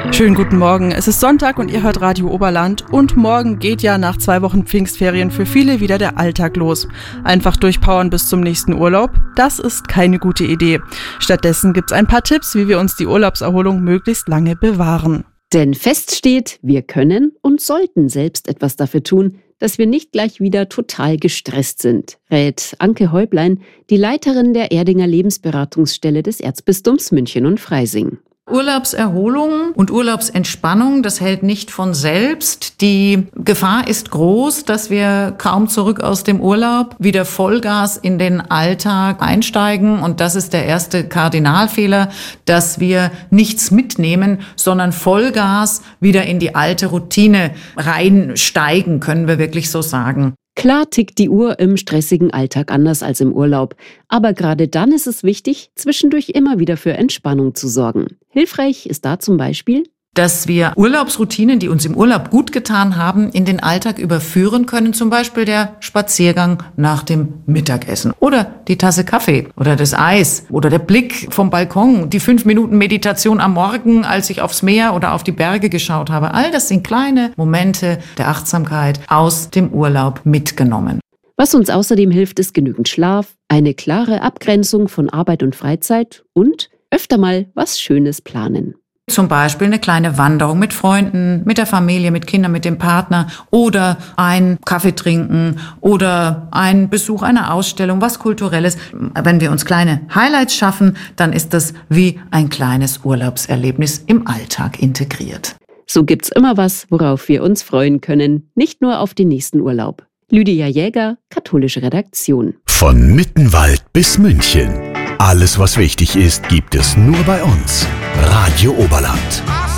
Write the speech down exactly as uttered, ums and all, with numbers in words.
Schönen guten Morgen. Es ist Sonntag und ihr hört Radio Oberland und morgen geht ja nach zwei Wochen Pfingstferien für viele wieder der Alltag los. Einfach durchpowern bis zum nächsten Urlaub, das ist keine gute Idee. Stattdessen gibt's ein paar Tipps, wie wir uns die Urlaubserholung möglichst lange bewahren. Denn fest steht, wir können und sollten selbst etwas dafür tun, dass wir nicht gleich wieder total gestresst sind, rät Anke Häublein, die Leiterin der Erdinger Lebensberatungsstelle des Erzbistums München und Freising. Urlaubserholung und Urlaubsentspannung, das hält nicht von selbst. Die Gefahr ist groß, dass wir kaum zurück aus dem Urlaub wieder Vollgas in den Alltag einsteigen. Und das ist der erste Kardinalfehler, dass wir nichts mitnehmen, sondern Vollgas wieder in die alte Routine reinsteigen, können wir wirklich so sagen. Klar tickt die Uhr im stressigen Alltag anders als im Urlaub. Aber gerade dann ist es wichtig, zwischendurch immer wieder für Entspannung zu sorgen. Hilfreich ist da zum Beispiel, dass wir Urlaubsroutinen, die uns im Urlaub gut getan haben, in den Alltag überführen können. Zum Beispiel der Spaziergang nach dem Mittagessen oder die Tasse Kaffee oder das Eis oder der Blick vom Balkon, die fünf Minuten Meditation am Morgen, als ich aufs Meer oder auf die Berge geschaut habe. All das sind kleine Momente der Achtsamkeit aus dem Urlaub mitgenommen. Was uns außerdem hilft, ist genügend Schlaf, eine klare Abgrenzung von Arbeit und Freizeit und öfter mal was Schönes planen. Zum Beispiel eine kleine Wanderung mit Freunden, mit der Familie, mit Kindern, mit dem Partner oder ein Kaffee trinken oder ein Besuch einer Ausstellung, was Kulturelles. Wenn wir uns kleine Highlights schaffen, dann ist das wie ein kleines Urlaubserlebnis im Alltag integriert. So gibt's immer was, worauf wir uns freuen können, nicht nur auf den nächsten Urlaub. Lydia Jäger, Katholische Redaktion. Von Mittenwald bis München. Alles, was wichtig ist, gibt es nur bei uns. Radio Oberland.